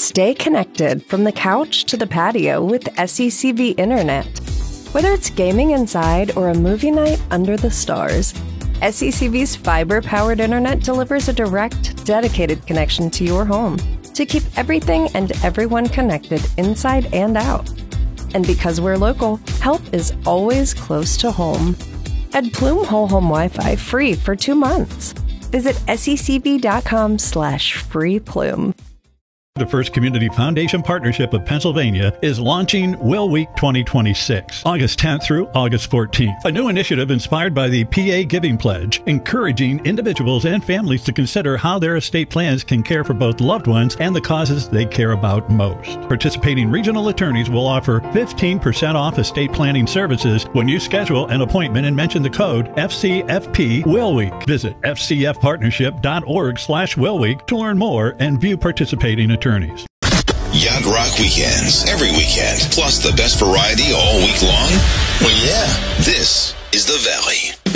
Stay connected from the couch to the patio with SECV Internet. Whether it's gaming inside or a movie night under the stars, SECV's fiber-powered internet delivers a direct, dedicated connection to your home to keep everything and everyone connected inside and out. And because we're local, help is always close to home. Add Plume Whole Home Wi-Fi free for 2 months. Visit secv.com/freeplume. The First Community Foundation Partnership of Pennsylvania is launching Will Week 2026, August 10th through August 14th. A new initiative inspired by the PA Giving Pledge, encouraging individuals and families to consider how their estate plans can care for both loved ones and the causes they care about most. Participating regional attorneys will offer 15% off estate planning services when you schedule an appointment and mention the code FCFP Will Week. Visit fcfpartnership.org/Will Week to learn more and view participating attorneys. Yacht Rock Weekends, every weekend, plus the best variety all week long.